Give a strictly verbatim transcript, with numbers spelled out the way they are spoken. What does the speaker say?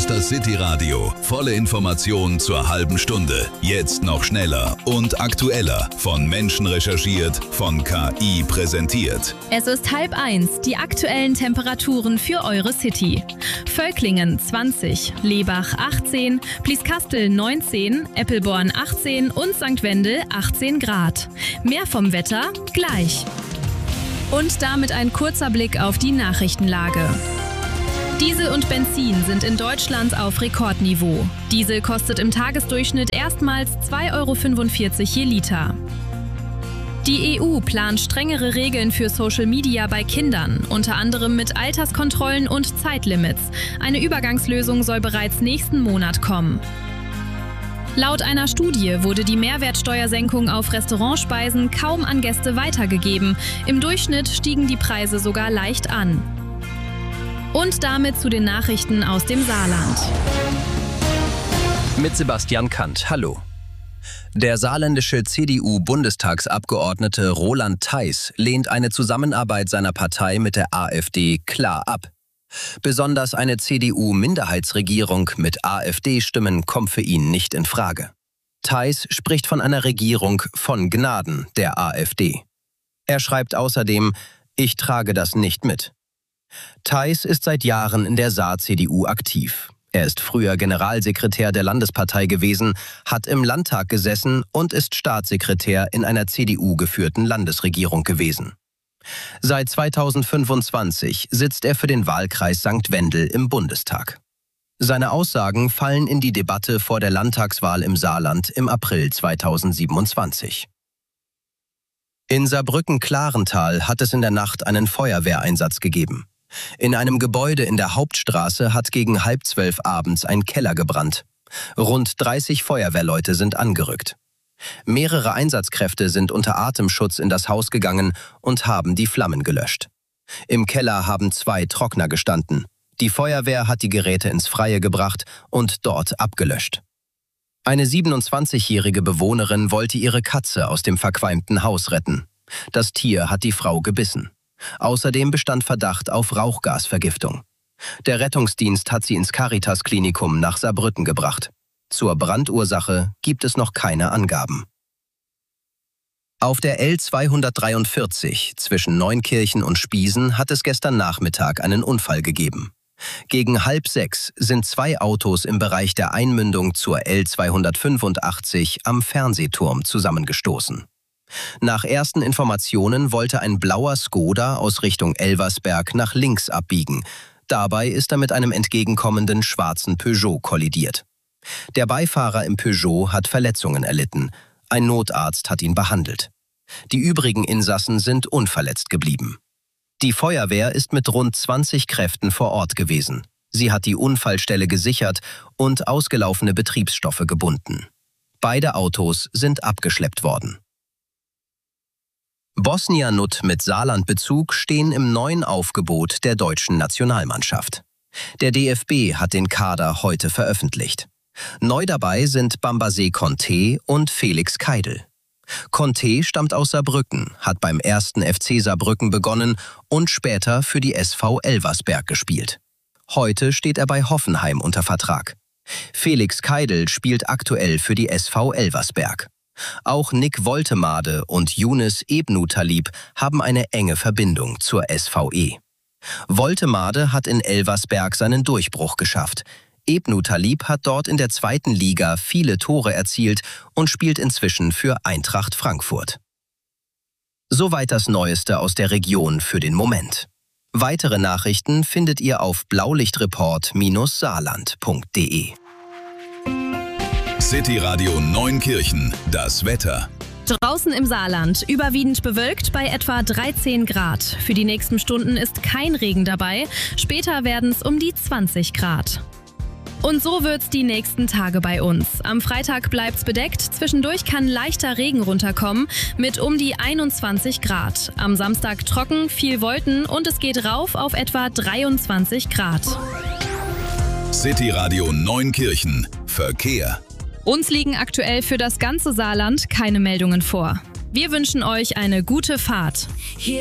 ist das City-Radio. Volle Informationen zur halben Stunde. Jetzt noch schneller und aktueller. Von Menschen recherchiert, von K I präsentiert. Es ist halb eins, die aktuellen Temperaturen für eure City. Völklingen zwanzig, Lebach achtzehn, Blieskastel neunzehn, Eppelborn achtzehn und Sankt Wendel achtzehn Grad. Mehr vom Wetter gleich. Und damit ein kurzer Blick auf die Nachrichtenlage. Diesel und Benzin sind in Deutschland auf Rekordniveau. Diesel kostet im Tagesdurchschnitt erstmals zwei Euro fünfundvierzig je Liter. Die E U plant strengere Regeln für Social Media bei Kindern, unter anderem mit Alterskontrollen und Zeitlimits. Eine Übergangslösung soll bereits nächsten Monat kommen. Laut einer Studie wurde die Mehrwertsteuersenkung auf Restaurantspeisen kaum an Gäste weitergegeben. Im Durchschnitt stiegen die Preise sogar leicht an. Und damit zu den Nachrichten aus dem Saarland. Mit Sebastian Kant, hallo. Der saarländische C D U-Bundestagsabgeordnete Roland Theis lehnt eine Zusammenarbeit seiner Partei mit der AfD klar ab. Besonders eine C D U-Minderheitsregierung mit AfD-Stimmen kommt für ihn nicht in Frage. Theis spricht von einer Regierung von Gnaden der AfD. Er schreibt außerdem, ich trage das nicht mit. Theis ist seit Jahren in der Saar-C D U aktiv. Er ist früher Generalsekretär der Landespartei gewesen, hat im Landtag gesessen und ist Staatssekretär in einer C D U-geführten Landesregierung gewesen. Seit zweitausendfünfundzwanzig sitzt er für den Wahlkreis Sankt Wendel im Bundestag. Seine Aussagen fallen in die Debatte vor der Landtagswahl im Saarland im April zweitausendsiebenundzwanzig. In Saarbrücken-Klarental hat es in der Nacht einen Feuerwehreinsatz gegeben. In einem Gebäude in der Hauptstraße hat gegen halb zwölf abends ein Keller gebrannt. Rund dreißig Feuerwehrleute sind angerückt. Mehrere Einsatzkräfte sind unter Atemschutz in das Haus gegangen und haben die Flammen gelöscht. Im Keller haben zwei Trockner gestanden. Die Feuerwehr hat die Geräte ins Freie gebracht und dort abgelöscht. Eine siebenundzwanzigjährige Bewohnerin wollte ihre Katze aus dem verqualmten Haus retten. Das Tier hat die Frau gebissen. Außerdem bestand Verdacht auf Rauchgasvergiftung. Der Rettungsdienst hat sie ins Caritas-Klinikum nach Saarbrücken gebracht. Zur Brandursache gibt es noch keine Angaben. Auf der L zweihundertdreiundvierzig zwischen Neunkirchen und Spiesen hat es gestern Nachmittag einen Unfall gegeben. Gegen halb sechs sind zwei Autos im Bereich der Einmündung zur L zweihundertfünfundachtzig am Fernsehturm zusammengestoßen. Nach ersten Informationen wollte ein blauer Skoda aus Richtung Elversberg nach links abbiegen. Dabei ist er mit einem entgegenkommenden schwarzen Peugeot kollidiert. Der Beifahrer im Peugeot hat Verletzungen erlitten. Ein Notarzt hat ihn behandelt. Die übrigen Insassen sind unverletzt geblieben. Die Feuerwehr ist mit rund zwanzig Kräften vor Ort gewesen. Sie hat die Unfallstelle gesichert und ausgelaufene Betriebsstoffe gebunden. Beide Autos sind abgeschleppt worden. Bosnia Nut mit Saarlandbezug stehen im neuen Aufgebot der deutschen Nationalmannschaft. Der D F B hat den Kader heute veröffentlicht. Neu dabei sind Bambasé Conté und Felix Keidel. Conté stammt aus Saarbrücken, hat beim ersten F C Saarbrücken begonnen und später für die S V Elversberg gespielt. Heute steht er bei Hoffenheim unter Vertrag. Felix Keidel spielt aktuell für die S V Elversberg. Auch Nick Woltemade und Younes Ebnu-Talib haben eine enge Verbindung zur S V E. Woltemade hat in Elversberg seinen Durchbruch geschafft. Ebnu-Talib hat dort in der zweiten Liga viele Tore erzielt und spielt inzwischen für Eintracht Frankfurt. Soweit das Neueste aus der Region für den Moment. Weitere Nachrichten findet ihr auf blaulichtreport Bindestrich saarland punkt de. City Radio Neunkirchen, das Wetter. Draußen im Saarland überwiegend bewölkt bei etwa dreizehn Grad. Für die nächsten Stunden ist kein Regen dabei. Später werden es um die zwanzig Grad. Und so wird's die nächsten Tage bei uns. Am Freitag bleibt's bedeckt, zwischendurch kann leichter Regen runterkommen mit um die einundzwanzig Grad. Am Samstag trocken, viel Wolken und es geht rauf auf etwa dreiundzwanzig Grad. City Radio Neunkirchen, Verkehr. Uns liegen aktuell für das ganze Saarland keine Meldungen vor. Wir wünschen euch eine gute Fahrt.